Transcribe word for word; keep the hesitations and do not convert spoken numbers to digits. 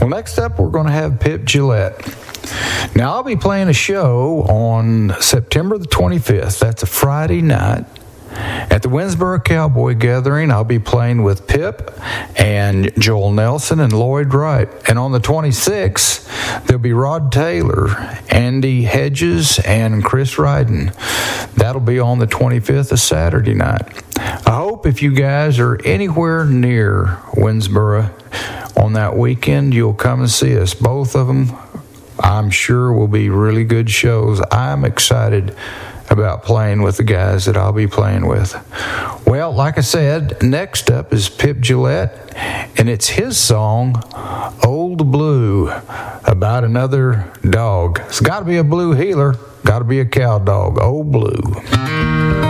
Well, next up, we're going to have Pip Gillette. Now, I'll be playing a show on September the twenty-fifth. That's a Friday night. At the Winsboro Cowboy Gathering, I'll be playing with Pip and Joel Nelson and Lloyd Wright. And on the twenty-sixth, there'll be Rod Taylor, Andy Hedges, and Chris Ryden. That'll be on the twenty-fifth, a Saturday night. I hope if you guys are anywhere near Winsboro on that weekend, you'll come and see us. Both of them, I'm sure, will be really good shows. I'm excited about playing with the guys that I'll be playing with. Well, like I said, next up is Pip Gillette, and it's his song, Old Blue, about another dog. It's got to be a blue heeler, got to be a cow dog, Old Blue.